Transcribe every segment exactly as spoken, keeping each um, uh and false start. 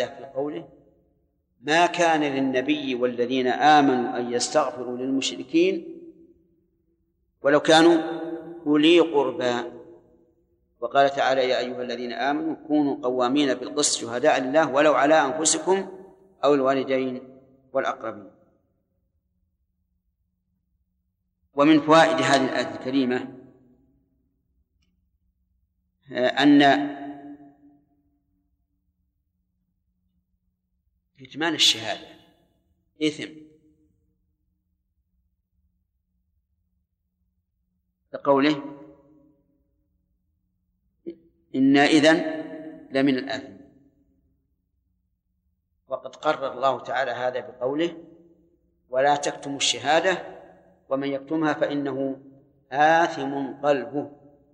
هذا في قوله ما كان للنبي والذين آمنوا أن يستغفروا للمشركين ولو كانوا أولي قربى. وقال تعالى يا أيها الذين آمنوا كونوا قوامين بالقسط شهداء لله ولو على أنفسكم أو الوالدين والأقربين. ومن فوائد هذه الآية الكريمة أن كتمان الشهادة إثم، لقوله إنا إذن لمن الآثم. وقد قرر الله تعالى هذا بقوله ولا تكتموا الشهادة ومن يكتمها فإنه آثم قلبه.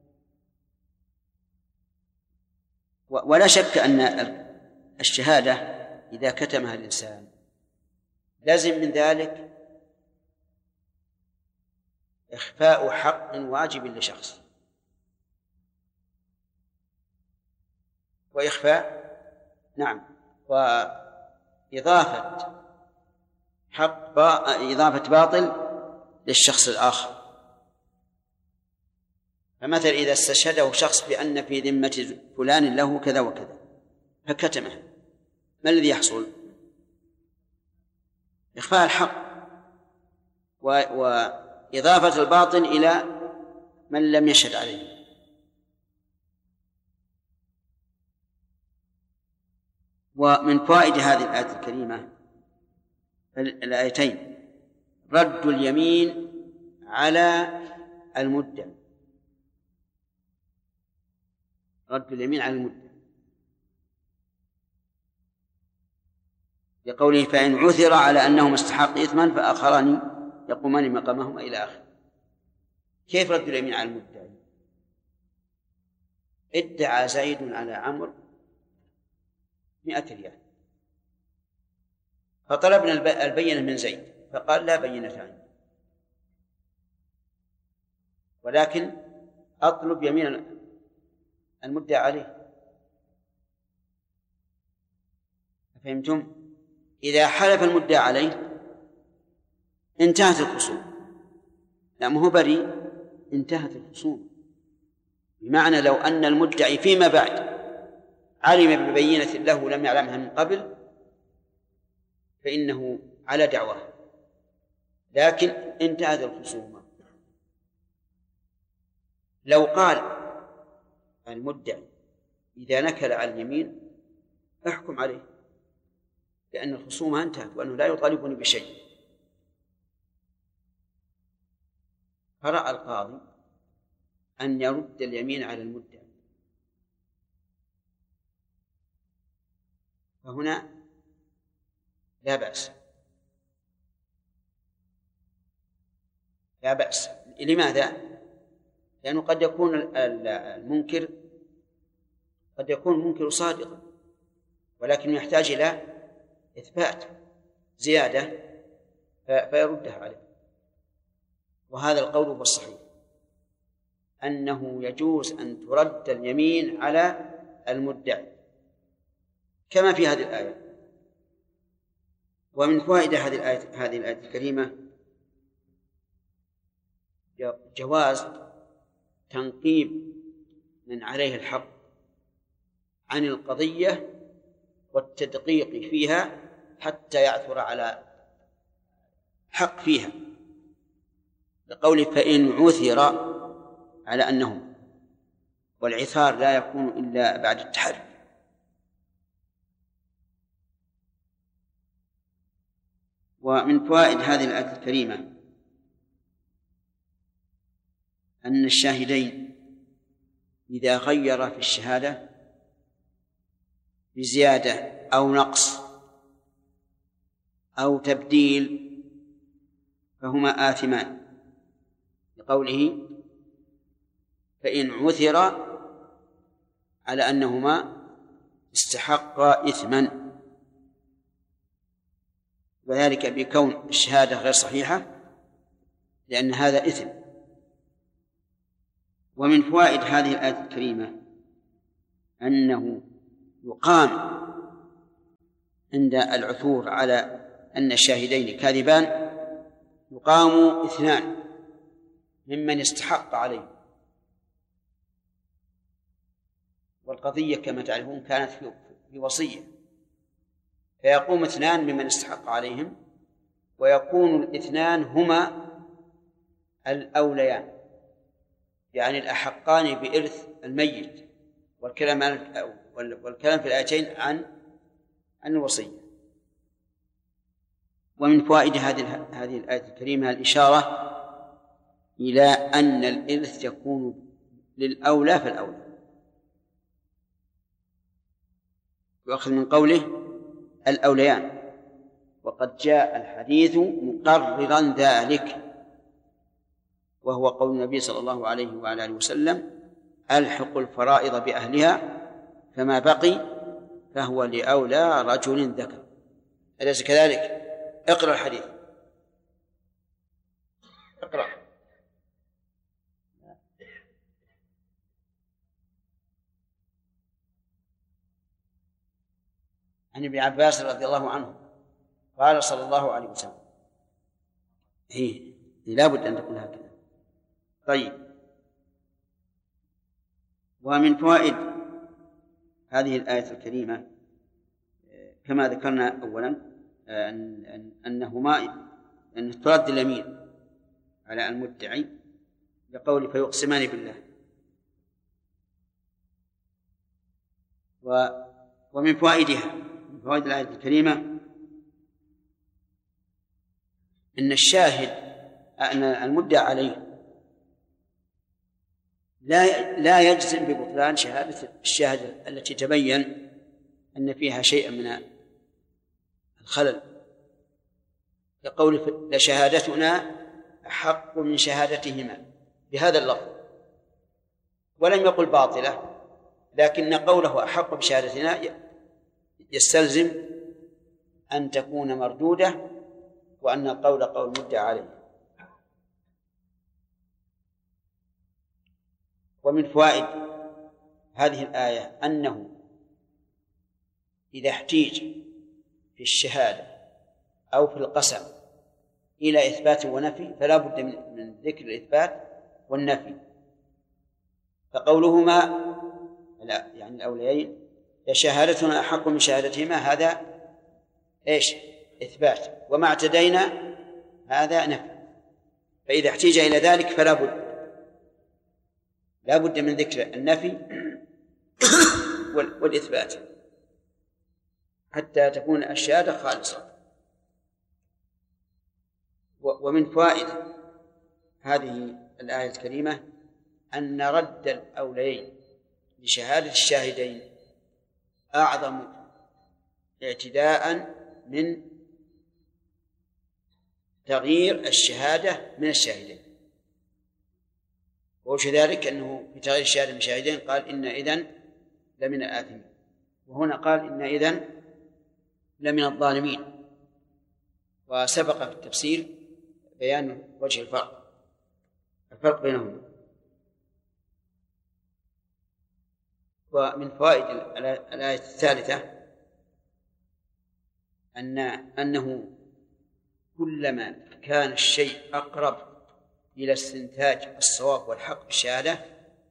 ولا شك أن الشهادة إذا كتمها الإنسان لازم من ذلك إخفاء حق واجب لشخص، وإخفاء نعم وإضافة حق با... إضافة باطل للشخص الآخر. فمثلا إذا استشهده شخص بأن في ذمة فلان له كذا وكذا فكتمه، ما الذي يحصل؟ إخفاء الحق و... وإضافة الباطل إلى من لم يشهد عليه. ومن فوائد هذه الآية الكريمة الآيتين رد اليمين على المدعي، رد اليمين على المدعي لقوله فإن عثر على أنهما استحق إثما فآخران يقومان مقامهما إلى آخره. كيف رد اليمين على المدعي؟ ادعى زيد على عمرو مئة ريال فطلبنا البينة من زيد فقال لا بينة عندي، ولكن أطلب يمين المدعى عليه. فهمتم؟ إذا حلف المدعى عليه انتهت الخصوم، لا ما هو بريء، انتهت الخصوم. بمعنى لو أن المدعي فيما بعد علم ببينة له لم يعلمها من قبل فإنه على دعوة، لكن انتهت الخصومة. لو قال المدعي إذا نكل على اليمين احكم عليه لأن الخصومة انتهت وأنه لا يطالبني بشيء، فرأى القاضي أن يرد اليمين على المدعي، فهنا لا بأس، لا بأس. لماذا؟ لأنه قد يكون المنكر قد يكون المنكر صادقا ولكن يحتاج إلى إثبات زيادة فيردها عليه. وهذا القول هو الصحيح، أنه يجوز أن ترد اليمين على المدعي كما في هذه الآية. ومن فوائد هذه الآية هذه الآية الكريمة جواز تنقيب من عليه الحق عن القضية والتدقيق فيها حتى يعثر على حق فيها، لقوله فإن عثر على أنهم، والعثار لا يكون إلا بعد التحري. ومن فوائد هذه الآية الكريمة أن الشاهدين إذا غير في الشهادة بزيادة أو نقص أو تبديل فهما آثمان، لقوله فإن عثر على أنهما استحقا إثما، وذلك بكون الشهادة غير صحيحة لأن هذا إثم. ومن فوائد هذه الآية الكريمة أنه يقام عند العثور على أن الشاهدين كاذبان يقام اثنان ممن استحق عليه، والقضية كما تعرفون كانت في وصية، فيقوم اثنان ممن استحق عليهم، ويكون الاثنان هما الأوليان، يعني الأحقان بإرث الميت، والكلام والكلام في الآيتين عن عن الوصية. ومن فوائد هذه هذه الآية الكريمة الإشارة إلى أن الإرث يكون للأولى فالأولى، يؤخذ من قوله الأوليان، وقد جاء الحديث مقررا ذلك، وهو قول النبي صلى الله عليه وعلى آله وسلم: ألحق الفرائض بأهلها فما بقي فهو لأولى رجل ذكر. أليس كذلك؟ اقرأ الحديث، اقرأ. عن ابن عباس رضي الله عنه قال صلى الله عليه وسلم، هي لا بد أن تكون هكذا. طيب، ومن فوائد هذه الآية الكريمة كما ذكرنا أولا أن أنهما أن ترد اليمين على المدعي لقول فيقسمان بالله. ومن فوائدها من فوائد الآية الكريمة أن الشاهد أن المدعى عليه لا لا يجزم ببطلان شهادة الشاهد التي تبين أن فيها شيئا من الخلل، يقول لشهادتنا أحق من شهادتهما بهذا اللفظ، ولم يقل باطلة، لكن قوله أحق بشهادتنا يستلزم أن تكون مردودة، وأن القول قول مدعى عليه. ومن فوائد هذه الآية أنه إذا احتيج في الشهادة أو في القسم إلى إثبات ونفي فلا بد من ذكر الإثبات والنفي، فقولهما لا يعني الأوليين شهادتنا أحق من شهادتهما هذا إيش؟ إثبات، وما اعتدينا هذا نفي، فإذا احتيج إلى ذلك فلا بد لا بد من ذكر النفي والإثبات حتى تكون الشهادة خالصة. ومن فوائد هذه الآية الكريمة أن رد الأوليين لشهادة الشاهدين أعظم اعتداء من تغيير الشهادة من الشاهدين. ووجه ذلك أنه في تغيير الشهادة من الشاهدين قال إن إذن لمن الآثمين، وهنا قال إن إذن لمن الظالمين، وسبق في التفسير بيان وجه الفرق الفرق بينهما. ومن فوائد الآية الثالثة أن أنه كلما كان الشيء أقرب إلى استنتاج الصواب والحق بالشهادة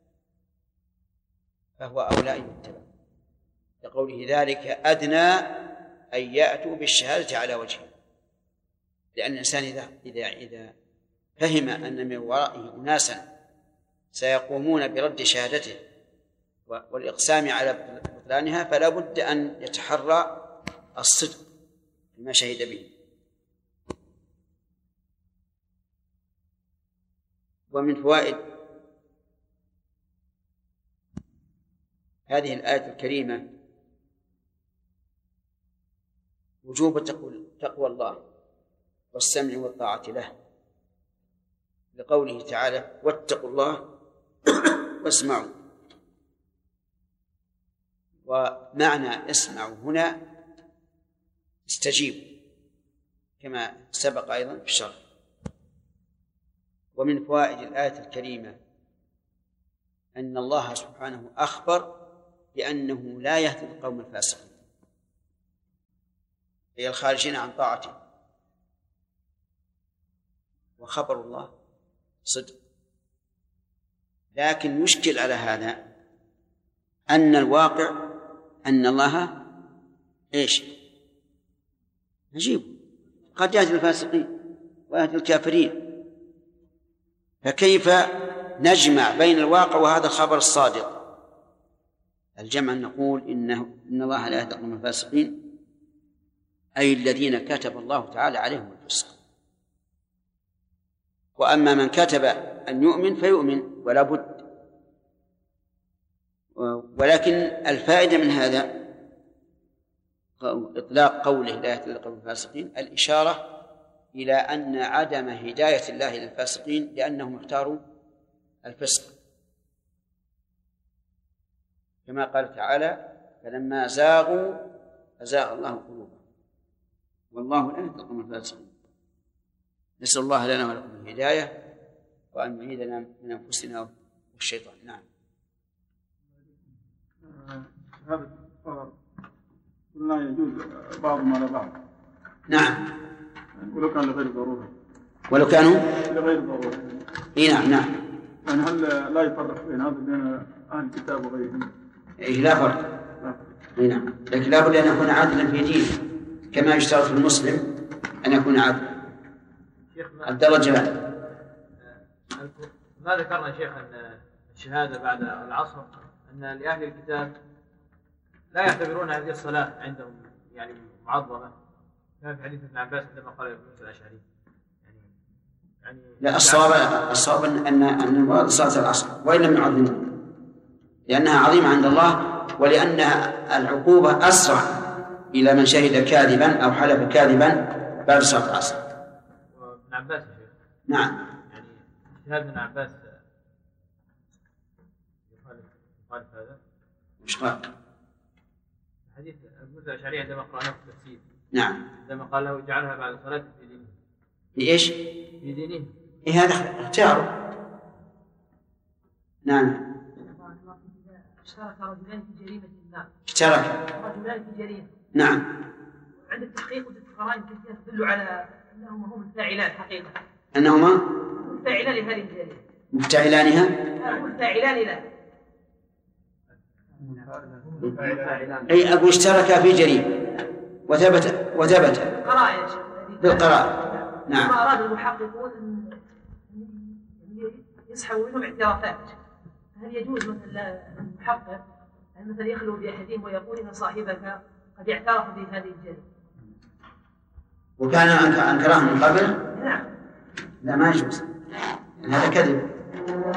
فهو أولى أن يتبع، لقوله ذلك أدنى أن يأتوا بالشهادة على وجهه، لأن الإنسان إذا إذا إذا فهم أن من ورائه أناسا سيقومون برد شهادته والإقسام على بطلانها فلا بد أن يتحرى الصدق فيما شهد به. ومن فوائد هذه الآية الكريمة وجوب تقوى الله والسمع والطاعة له، لقوله تعالى واتقوا الله واسمعوا. ومعنى اسمعوا هنا استجيبوا كما سبق أيضا في الشرح. ومن فوائد الآية الكريمة أن الله سبحانه أخبر بأنه لا يهدي القوم الفاسقين، أي الخارجين عن طاعته، وخبر الله صدق. لكن يشكل على هذا أن الواقع أن الله إيش؟ عجيب، قد يهدي الفاسقين ويهدي الكافرين، فكيف نجمع بين الواقع وهذا الخبر الصادق؟ الجمع أن نقول إنه إن الله لا يهدي القوم الفاسقين، أي الذين كتب الله تعالى عليهم الفسق. وأما من كتب أن يؤمن فيؤمن ولا بد. ولكن الفائدة من هذا إطلاق قوله لا يهدي القوم الفاسقين الإشارة إلى أن عدم هداية الله للفاسقين لأنهم اختاروا الفسق، كما قال تعالى فلما زاغوا أزاغ الله قلوبهم والله لا يهدي القوم الفاسقين. نسأل الله لنا ولكم الهداية وأن يعيذنا من أنفسنا والشيطان. نعم. هذا الصغر قلنا يجوز بعض ما لا بعض. نعم. ولو كان لغير ضرورة. ولو كانوا لغير ضرورة. إيه نعم نعم. يعني هل لا يفرق بين هذا بين أهل الكتاب وغيرهم؟ إيه لا فرق. إيه نعم. لكن لا بد أن يكون عادلا في دينه كما يشترط في المسلم أن يكون عادلا. الدرجة ما ذكرنا شيخ أن الشهادة بعد العصر أن لأهل الكتاب لا يعتبرون هذه الصلاة عندهم يعني معظمة، كما في حديث ابن عباس عندما قال ابن موسى الأشعري. يعني يعني لا الصواب الصواب أن أن المراد صلاة العصر وإن لم يعظموها لأنها عظيمة عند الله، ولأنها العقوبة أسرع إلى من شهد كاذبا أو حلف كاذبا بعد صلاة العصر. وابن عباس يا شيخ. نعم. يعني اجتهاد ابن عباس يخالف يخالف هذا. مش قال؟ حديث ابن موسى الأشعري عندما قرأناه في التفسير. نعم. عندما قال له اجعلها بعد صلاة في دينه. في إيش؟ في دينه. إيه هذا اختياره. نعم. اشترك رجلان في جريمة ما. اشترك. رجلان في جريمة. نعم. عند التحقيق وجدت قرائن كثيرة تدل على أنهما هم الفاعلان حقيقة. أنهما الفاعلان لهذه الجريمة. مفتعلانها. هم الفاعلان لها. أي أبو اشترك في جريمة وثبت وثبت قرائن بالقرائن. نعم. ما أراد المحققون أن يسحبوا منهم اعترافات. هل يجوز مثلا المحقق أن مثلا يخلو بأحدهم ويقول إن صاحبك قد اعترف بهذه الجريمة؟ وكان أنكراه من قبل؟ نعم. لا ما يجوز، هذا كذب.